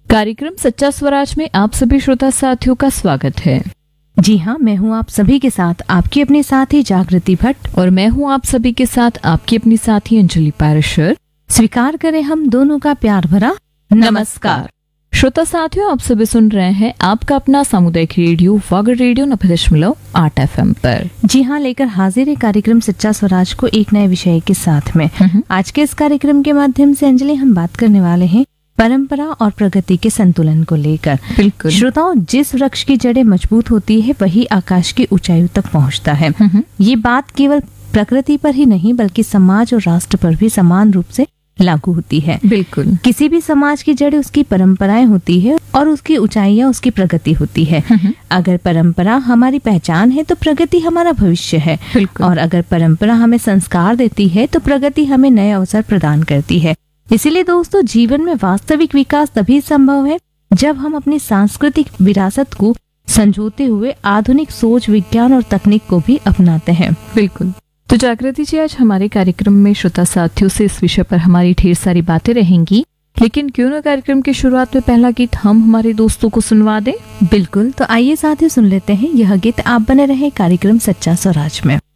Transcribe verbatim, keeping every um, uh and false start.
कार्यक्रम सच्चा स्वराज में आप सभी श्रोता साथियों का स्वागत है। जी हाँ, मैं हूँ आप सभी के साथ आपकी अपनी साथी जागृति भट्ट और मैं हूँ आप सभी के साथ आपकी अपनी साथी अंजलि पाराशर। स्वीकार करें हम दोनों का प्यार भरा नमस्कार। श्रोता साथियों, आप सभी सुन रहे हैं आपका अपना सामुदायिक रेडियो वागर रेडियो नब्बे दशमलव आठ एफ एम पर। जी हाँ, लेकर हाजिर है कार्यक्रम सच्चा स्वराज को एक नए विषय के साथ में। आज के इस कार्यक्रम के माध्यम से अंजलि हम बात करने वाले हैं परंपरा और प्रगति के संतुलन को लेकर। बिल्कुल श्रोताओं, जिस वृक्ष की जड़ें मजबूत होती है वही आकाश की ऊंचाइयों तक पहुंचता है। ये बात केवल प्रकृति पर ही नहीं बल्कि समाज और राष्ट्र पर भी समान रूप से लागू होती है। बिल्कुल किसी भी समाज की जड़ें उसकी परंपराएं होती है और उसकी ऊंचाइयां उसकी प्रगति होती है। अगर परंपरा हमारी पहचान है तो प्रगति हमारा भविष्य है, और अगर परंपरा हमें संस्कार देती है तो प्रगति हमें नए अवसर प्रदान करती है। इसीलिए दोस्तों, जीवन में वास्तविक विकास तभी संभव है जब हम अपनी सांस्कृतिक विरासत को संजोते हुए आधुनिक सोच, विज्ञान और तकनीक को भी अपनाते हैं। बिल्कुल। तो जागृति जी, आज हमारे कार्यक्रम में श्रोता साथियों से इस विषय पर हमारी ढेर सारी बातें रहेंगी, लेकिन क्यों न कार्यक्रम की शुरुआत में पहला गीत हम हमारे दोस्तों को सुनवा दें। बिल्कुल, तो आइए साथियों सुन लेते हैं यह गीत। आप बने रहे कार्यक्रम सच्चा स्वराज में।